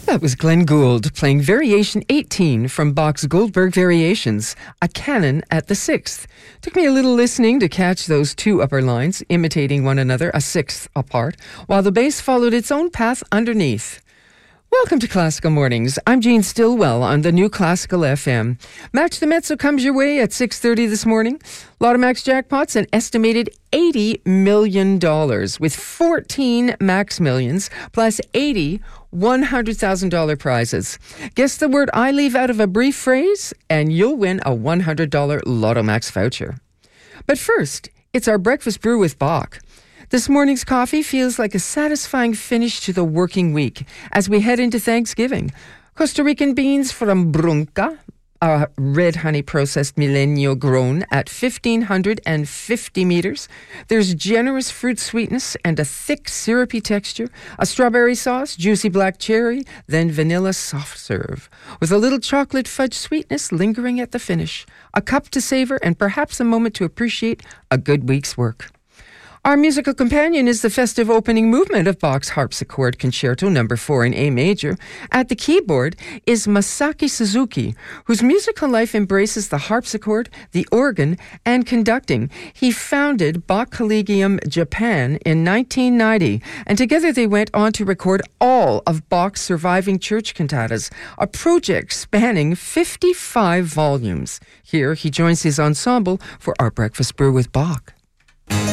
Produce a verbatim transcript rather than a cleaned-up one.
That was Glenn Gould playing Variation eighteen from Bach's Goldberg Variations, a canon at the sixth. Took me a little listening to catch those two upper lines, imitating one another a sixth apart, while the bass followed its own path underneath. Welcome to Classical Mornings. I'm Jean Stillwell on the new Classical F M. Match the Mezzo comes your way at six thirty this morning. Lotomax jackpots an estimated eighty million dollars with fourteen Max Millions plus eighty one hundred thousand dollars prizes. Guess the word I leave out of a brief phrase and you'll win a one hundred dollars Lotomax voucher. But first, it's our breakfast brew with Bach. This morning's coffee feels like a satisfying finish to the working week as we head into Thanksgiving. Costa Rican beans from Brunca, a red honey processed Milenio grown at fifteen fifty meters. There's generous fruit sweetness and a thick syrupy texture, a strawberry sauce, juicy black cherry, then vanilla soft serve, with a little chocolate fudge sweetness lingering at the finish, a cup to savor and perhaps a moment to appreciate a good week's work. Our musical companion is the festive opening movement of Bach's Harpsichord Concerto number four in A major. At the keyboard is Masaki Suzuki, whose musical life embraces the harpsichord, the organ, and conducting. He founded Bach Collegium Japan in nineteen ninety, and together they went on to record all of Bach's surviving church cantatas, a project spanning fifty-five volumes. Here he joins his ensemble for our breakfast brew with Bach.